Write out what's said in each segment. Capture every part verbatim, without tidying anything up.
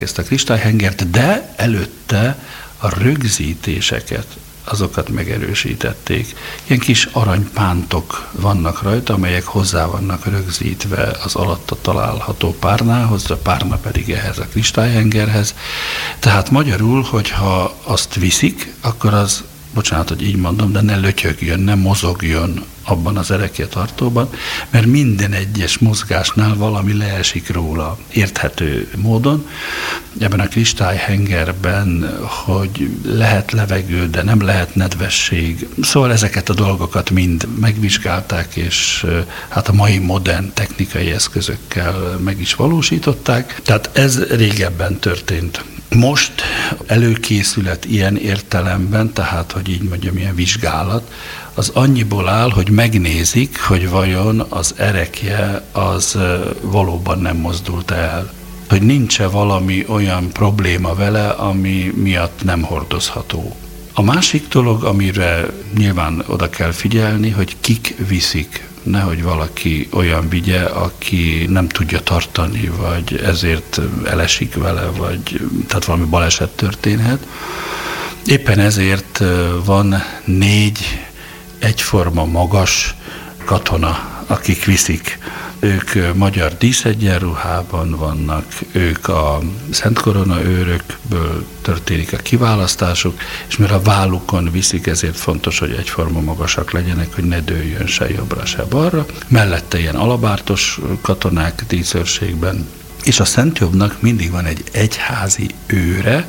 ezt a kristályhengert, de előtte a rögzítéseket, azokat megerősítették. Ilyen kis aranypántok vannak rajta, amelyek hozzá vannak rögzítve az alatta található párnához, a párna pedig ehhez a kristályhengerhez. Tehát magyarul, hogyha azt viszik, akkor az, bocsánat, hogy így mondom, de ne lötyögjön, ne mozogjon abban az erekjetartóban, mert minden egyes mozgásnál valami leesik róla érthető módon. Ebben a kristályhengerben, hogy lehet levegő, de nem lehet nedvesség. Szóval ezeket a dolgokat mind megvizsgálták, és hát a mai modern technikai eszközökkel meg is valósították. Tehát ez régebben történt. Most előkészület ilyen értelemben, tehát, hogy így mondjam, ilyen vizsgálat, az annyiból áll, hogy megnézik, hogy vajon az erekje az valóban nem mozdult el. Hogy nincs-e valami olyan probléma vele, ami miatt nem hordozható. A másik dolog, amire nyilván oda kell figyelni, hogy kik viszik. Nehogy valaki olyan vigye, aki nem tudja tartani, vagy ezért elesik vele, vagy tehát valami baleset történhet. Éppen ezért van négy egyforma magas katona, akik viszik. Ők magyar díszegyenruhában vannak, ők a Szent Korona őrökből történik a kiválasztásuk, és mert a vállukon viszik, ezért fontos, hogy egyforma magasak legyenek, hogy ne dőljön se jobbra, se balra. Mellette ilyen alabártos katonák díszőrségben, és a Szent Jobbnak mindig van egy egyházi őre,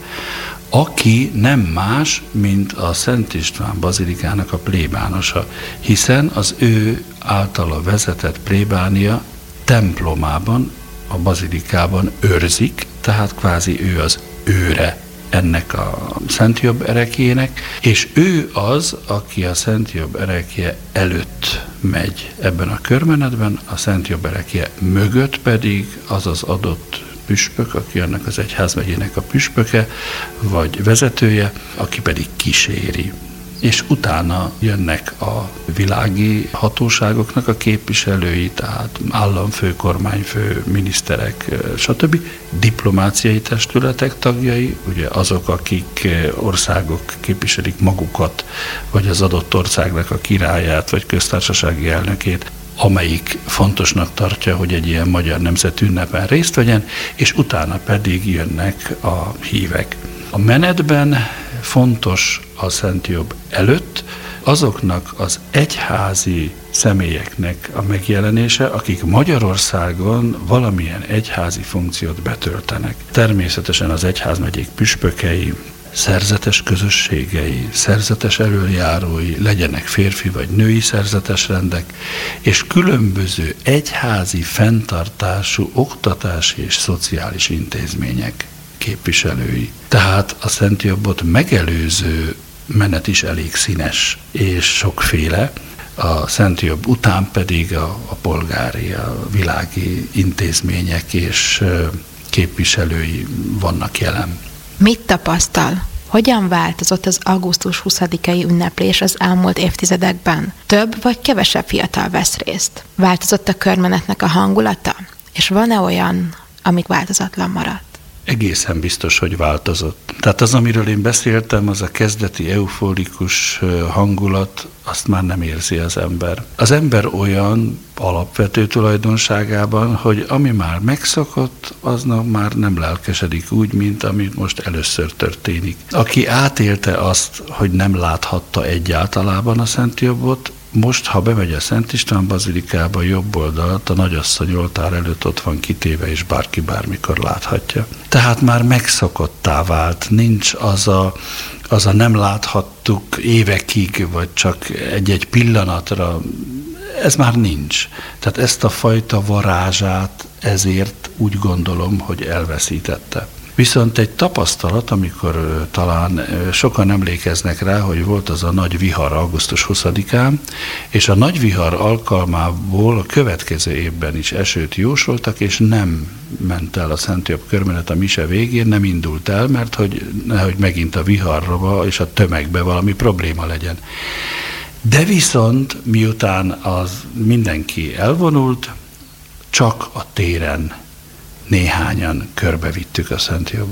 aki nem más, mint a Szent István bazilikának a plébánosa, hiszen az ő általa vezetett plébánia templomában, a bazilikában őrzik, tehát kvázi ő az őre ennek a Szent Jobb erekjének, és ő az, aki a Szent Jobb erekje előtt megy ebben a körmenetben, a Szent Jobb erekje mögött pedig az az adott püspök, aki annak az egyházmegyének a püspöke, vagy vezetője, aki pedig kíséri. És utána jönnek a világi hatóságoknak a képviselői, tehát államfő, kormányfő, miniszterek, stb. Diplomáciai testületek tagjai, ugye azok, akik országok képviselik magukat, vagy az adott országnak a királyát, vagy köztársasági elnökét, amelyik fontosnak tartja, hogy egy ilyen magyar nemzetünnepen részt vegyen, és utána pedig jönnek a hívek. A menetben fontos a Szent Jobb előtt azoknak az egyházi személyeknek a megjelenése, akik Magyarországon valamilyen egyházi funkciót betöltenek. Természetesen az egyházmegyék püspökei, szerzetes közösségei, szerzetes elöljárói, legyenek férfi vagy női szerzetes rendek, és különböző egyházi fenntartású oktatási és szociális intézmények képviselői. Tehát a Szent Jobbot megelőző menet is elég színes és sokféle, a Szent Jobb után pedig a, a polgári, a világi intézmények és képviselői vannak jelen. Mit tapasztal? Hogyan változott az augusztus huszadikai ünneplés az elmúlt évtizedekben? Több vagy kevesebb fiatal vesz részt? Változott a körmenetnek a hangulata? És van-e olyan, amik változatlan maradt? Egészen biztos, hogy változott. Tehát az, amiről én beszéltem, az a kezdeti euforikus hangulat, azt már nem érzi az ember. Az ember olyan alapvető tulajdonságában, hogy ami már megszokott, aznak már nem lelkesedik úgy, mint ami most először történik. Aki átélte azt, hogy nem láthatta egyáltalában a Szent Jobbot, most, ha bemegy a Szent István bazilikába, jobb oldalt, a Nagyasszony oltár előtt ott van kitéve, és bárki bármikor láthatja. Tehát már megszokottá vált, nincs az a, az a nem láthattuk évekig, vagy csak egy-egy pillanatra, ez már nincs. Tehát ezt a fajta varázsát ezért úgy gondolom, hogy elveszítette. Viszont egy tapasztalat, amikor talán sokan emlékeznek rá, hogy volt az a nagy vihar augusztus huszadikán, és a nagy vihar alkalmából a következő évben is esőt jósoltak, és nem ment el a Szent Jobb körmenet a mise végén, nem indult el, mert hogy nehogy megint a viharba és a tömegbe valami probléma legyen. De viszont miután az mindenki elvonult, csak a téren néhányan körbevittük a Szent